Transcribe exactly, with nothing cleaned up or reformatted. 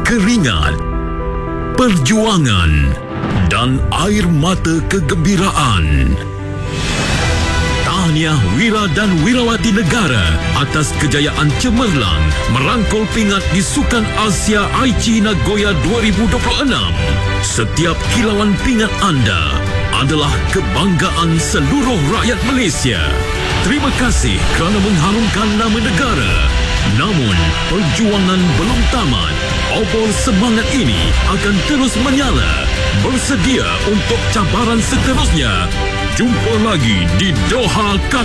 keringat, perjuangan dan air mata kegembiraan. Tahniah Wira dan Wirawati Negara atas kejayaan cemerlang merangkul pingat di Sukan Asia Aichi Nagoya dua ribu dua puluh enam. Setiap kilauan pingat anda adalah kebanggaan seluruh rakyat Malaysia. Terima kasih kerana mengharumkan nama negara. Namun, perjuangan belum tamat. Obor semangat ini akan terus menyala. Bersedia untuk cabaran seterusnya. Jumpa lagi di Doha, Qatar.